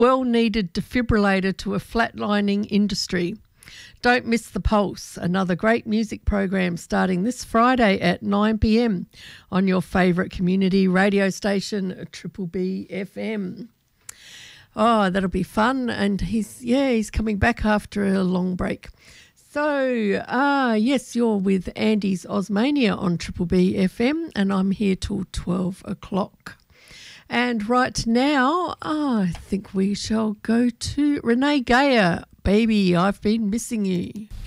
well-needed defibrillator to a flatlining industry. Don't miss The Pulse, another great music program starting this Friday at 9 p.m. on your favourite community radio station, Triple B FM. Oh, that'll be fun. And he's coming back after a long break. So, yes, you're with Andy's Osmania on Triple B FM, and I'm here till 12 o'clock. And right now, I think we shall go to Renee Geyer. Baby, I've been missing you.